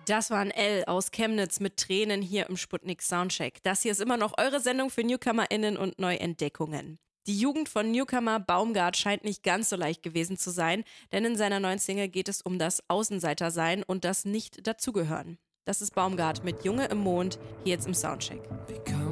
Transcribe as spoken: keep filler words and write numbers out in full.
Das war ein L aus Chemnitz mit Tränen hier im Sputnik Soundcheck. Das hier ist immer noch eure Sendung für NewcomerInnen und Neuentdeckungen. Die Jugend von Newcomer Baumgart scheint nicht ganz so leicht gewesen zu sein, denn in seiner neuen Single geht es um das Außenseitersein und das Nicht-Dazugehören. Das ist Baumgart mit Junge im Mond, hier jetzt im Soundcheck. Because